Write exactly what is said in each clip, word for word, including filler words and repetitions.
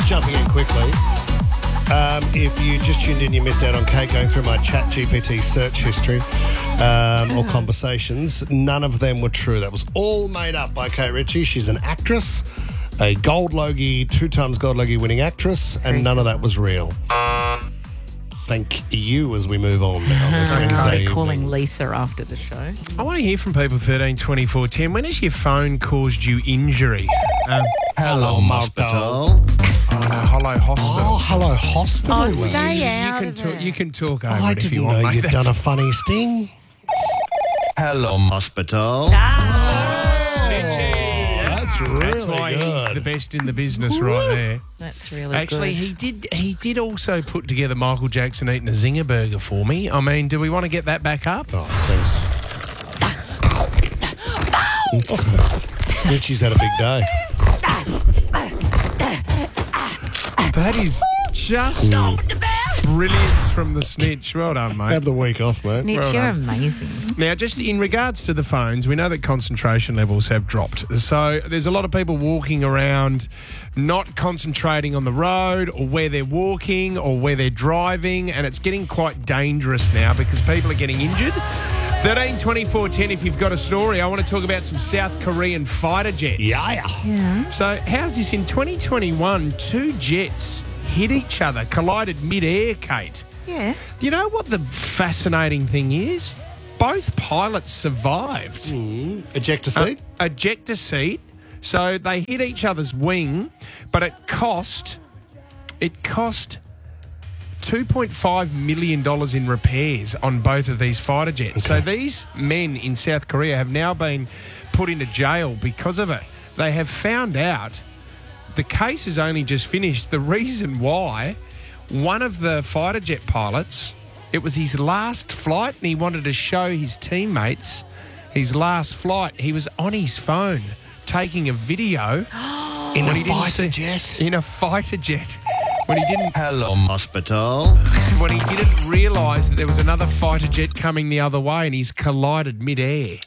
just jumping in quickly. Um, if you just tuned in, you missed out on Kate going through my Chat G P T search history um, or conversations. None of them were true. That was all made up by Kate Ritchie. She's an actress, a Gold Logie, two times Gold Logie winning actress, and none of that was real. Thank you as we move on now this Wednesday evening. Calling Lisa after the show. I want to hear from people, thirteen twenty-four ten. When has your phone caused you injury? Um, Hello, hospital. Oh, no, hello, hospital. Oh, hello, hospital. Oh, stay you, out can of talk, it. you can talk over I it if didn't you want, know mate. you'd That's- done a funny sting. Hello, hospital. Snitchy. That's really That's why good. he's the best in the business right there. That's really Actually, good. he did He did also put together Michael Jackson eating a Zinger burger for me. I mean, do we want to get that back up? Oh, it seems... Snitchy's had a big day. That is just brilliance from the snitch. Well done, mate. Have the week off, mate. Snitch, well you're done. amazing. Now, just in regards to the phones, we know that concentration levels have dropped. So there's a lot of people walking around not concentrating on the road or where they're walking or where they're driving, and it's getting quite dangerous now because people are getting injured. thirteen twenty-four ten, if you've got a story. I want to talk about some South Korean fighter jets. Yeah. Yeah. So how's this? In twenty twenty-one, two jets hit each other, collided mid-air, Kate. Yeah. You know what the fascinating thing is? Both pilots survived. Mm. Ejector Uh, seat? ejector seat. So they hit each other's wing, but it cost it cost two point five million dollars in repairs on both of these fighter jets. So these men in South Korea have now been put into jail because of it. They have found out the case has only just finished. The reason why, one of the fighter jet pilots, it was his last flight and he wanted to show his teammates his last flight. He was on his phone taking a video In when a he didn't fighter see- jet? in a fighter jet. When he didn't Hello, hospital. when he didn't realise that there was another fighter jet coming the other way and he's collided mid-air.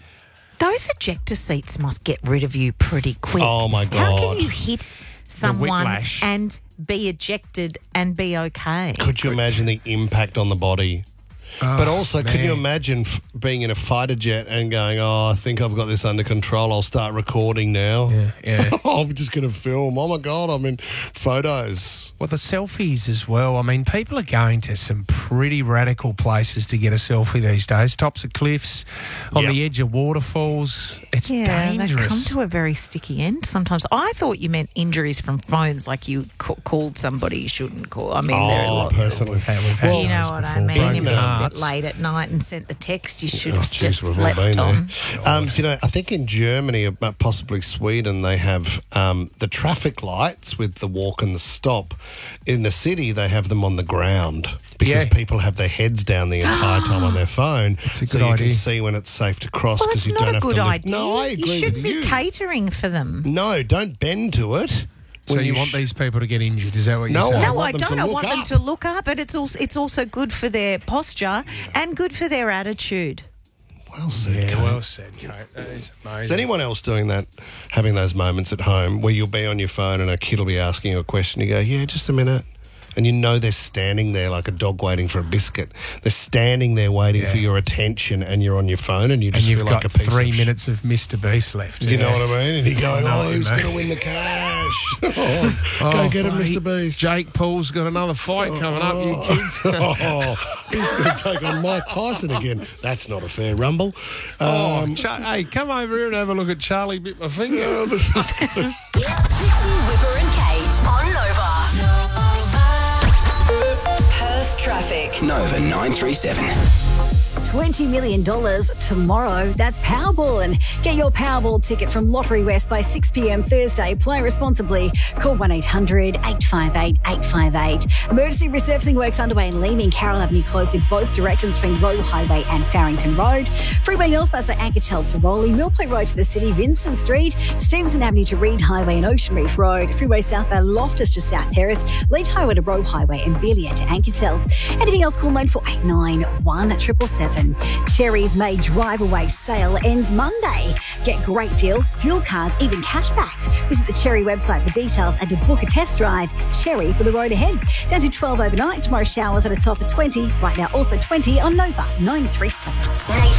Those ejector seats must get rid of you pretty quick. Oh, my How God. can you hit someone whiplash. and be ejected and be okay? Could you imagine the impact on the body? but also, can you man. imagine f- being in a fighter jet and going, oh, I think I've got this under control. I'll start recording now. Yeah, yeah. I'm just going to film. Oh, my God, I'm in photos. Well, the selfies as well. I mean, people are going to some pretty radical places to get a selfie these days. Tops of cliffs, on Yep. the edge of waterfalls. It's Yeah, they come dangerous. to a very sticky end sometimes. I thought you meant injuries from phones, like you ca- called somebody you shouldn't call. I mean, there are Oh, lots of- personally. We've had, we've had Do you know those what I before. mean? Broken If you're a hearts. bit late at night and sent the text, you should Oh, have geez, just we've all slept been on. there. Um, do you know, I think in Germany, uh, possibly Sweden, they have um, the traffic lights with the walk and the stop. In the city, they have them on the ground because Yeah. people have their heads down the entire time on their phone. It's a so good you idea. can see when it's safe to cross Well, because it's you not don't a have good to lift. idea. No, I agree you should with be you. catering for them. No, don't bend to it. So When you sh- want these people to get injured? Is that what you're No, saying? I No, want I them don't. to I look want them up. to look up, but it's also it's also good for their posture and good for their attitude. Well said, Yeah, Kate. well said, Kate. That is amazing. Is anyone else doing that, having those moments at home where you'll be on your phone and a kid will be asking you a question, you go, yeah, just a minute. And you know they're standing there like a dog waiting for a biscuit. They're standing there waiting Yeah. for your attention and you're on your phone and you and just you've feel got like a piece three of minutes of Mister Beast left. You know what I mean? And you go, I know oh, what you who's mean. going to win the cash? oh, Oh, go get him, bloody Mister Beast. Jake Paul's got another fight coming up, you kids. oh, he's going to take on Mike Tyson again. That's not a fair rumble. Oh, Um, Char- hey, come over here and have a look at Charlie bit my finger. oh, this is good. Trixie, Whipper and Kate on Nova. Perth traffic. Nova nine three seven. twenty million dollars tomorrow. That's Powerball. And get your Powerball ticket from Lottery West by six p.m. Thursday. Play responsibly. Call one eight hundred eight five eight eight five eight. Emergency resurfacing works underway in Leeming. Carroll Avenue closed in both directions from Roe Highway and Farrington Road. Freeway North Bus at Ankertel to Rowley. Millpoint Road to the City. Vincent Street. Stevenson Avenue to Reed Highway and Ocean Reef Road. Freeway southbound Loftus to South Terrace. Leach Highway to Roe Highway and Billiard to Ankertel. Anything else, call nine four eight nine one triple seven. seven. Cherry's May Drive Away sale ends Monday. Get great deals, fuel cards, even cashbacks. Visit the Cherry website for details and to book a test drive. Cherry for the road ahead. Down to twelve overnight. Tomorrow showers at a top of twenty. Right now also twenty on Nova nine three seven.